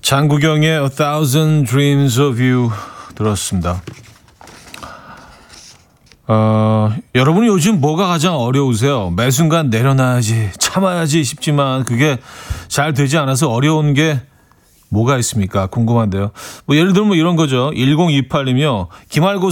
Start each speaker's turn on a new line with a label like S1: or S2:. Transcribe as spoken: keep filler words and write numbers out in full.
S1: 장국영의 A Thousand Dreams of You 들었습니다. 어, 여러분이 요즘 뭐가 가장 어려우세요? 매 순간 내려놔야지, 참아야지 싶지만 그게 잘 되지 않아서 어려운 게 뭐가 있습니까? 궁금한데요. 뭐 예를 들면 뭐 이런 거죠. 천이십팔 님이요. 기말고